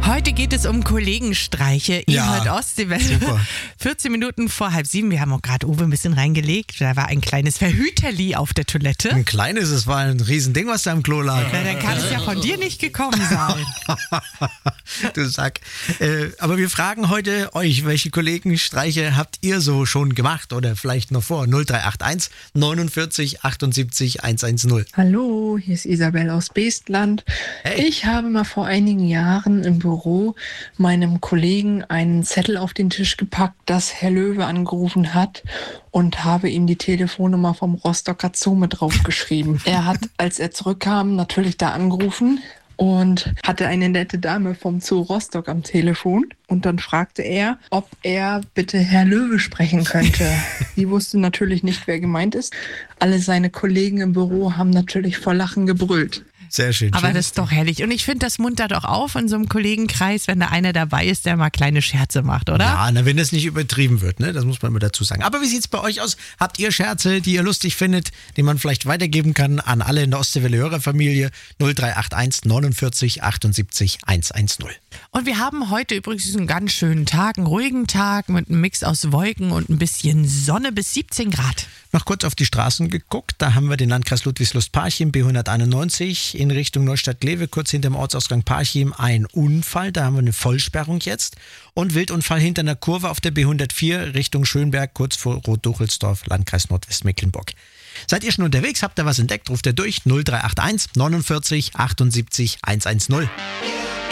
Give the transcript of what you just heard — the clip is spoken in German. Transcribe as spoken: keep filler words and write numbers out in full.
Heute geht es um Kollegenstreiche. Ihr Ja, hört Ostseewelle. super. vierzehn Minuten vor halb sieben. Wir haben auch gerade Uwe ein bisschen reingelegt. Da war ein kleines Verhüterli auf der Toilette. Ein kleines, es war ein Riesending, was da im Klo lag. Na, dann kann es ja von dir nicht gekommen sein. Du Sack. Äh, aber wir fragen heute euch, welche Kollegenstreiche habt ihr so schon gemacht oder vielleicht noch vor? null drei acht eins neunundvierzig achtundsiebzig hundertzehn. Hallo, hier ist Isabel aus Beestland. Hey. Ich habe mal vor einigen Jahren im Büro meinem Kollegen einen Zettel auf den Tisch gepackt, dass Herr Löwe angerufen hat und habe ihm die Telefonnummer vom Rostocker Zoo mit draufgeschrieben. Er hat, als er zurückkam, natürlich da angerufen und hatte eine nette Dame vom Zoo Rostock am Telefon. Und dann fragte er, ob er bitte Herr Löwe sprechen könnte. Die wusste natürlich nicht, wer gemeint ist. Alle seine Kollegen im Büro haben natürlich vor Lachen gebrüllt. Sehr schön. Aber schön. das ist doch herrlich. Und ich finde, das muntert auch auf in so einem Kollegenkreis, wenn da einer dabei ist, der mal kleine Scherze macht, oder? Ja, na, wenn das nicht übertrieben wird, ne? Das muss man immer dazu sagen. Aber wie sieht's bei euch aus? Habt ihr Scherze, die ihr lustig findet, die man vielleicht weitergeben kann an alle in der Ostseewelle-Hörerfamilie? null drei acht eins neunundvierzig achtundsiebzig hundertzehn. Und wir haben heute übrigens einen ganz schönen Tag, einen ruhigen Tag mit einem Mix aus Wolken und ein bisschen Sonne bis siebzehn Grad. Noch kurz auf die Straßen geguckt. Da haben wir den Landkreis Ludwigslust-Parchim, B hunderteinundneunzig, in Richtung Neustadt-Glewe, kurz hinter dem Ortsausgang Parchim, ein Unfall. Da haben wir eine Vollsperrung jetzt. Und Wildunfall hinter einer Kurve auf der B hundertvier Richtung Schönberg, kurz vor Rot-Duchelsdorf, Landkreis Nordwestmecklenburg. Seid ihr schon unterwegs? Habt ihr was entdeckt? Ruft ihr durch null drei acht eins neunundvierzig achtundsiebzig hundertzehn.